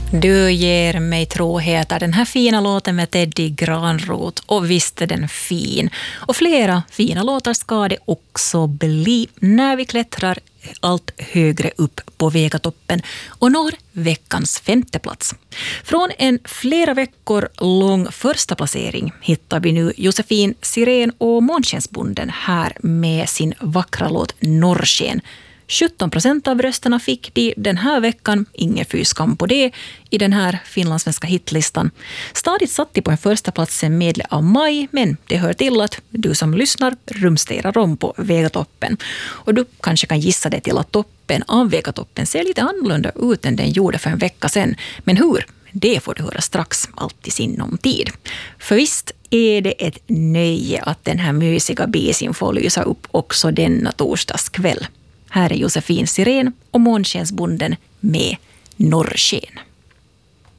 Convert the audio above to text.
Du ger mig troheter, den här fina låten med Teddy Granroth, och visst är den fin. Och flera fina låtar ska det också bli när vi klättrar allt högre upp på Vegatoppen och når veckans 5:e plats. Från en flera veckor lång första placering hittar vi nu Josefin Sirén och Månskensbonden här med sin vackra låt Norrsken. 17% av rösterna fick de den här veckan, ingen fyskam på det, i den här finlandssvenska hitlistan. Stadigt satt de på en första plats sen medle av maj, men det hör till att du som lyssnar rumsterar om på Vegatoppen. Och du kanske kan gissa det till att toppen av Vegatoppen ser lite annorlunda ut än den gjorde för en vecka sedan. Men hur? Det får du höra strax, allt i sinom tid. För visst är det ett nöje att den här mysiga bisin får lysa upp också denna torsdagskväll. Här är Josefin Sirén och Månskensbonden med Norrsken.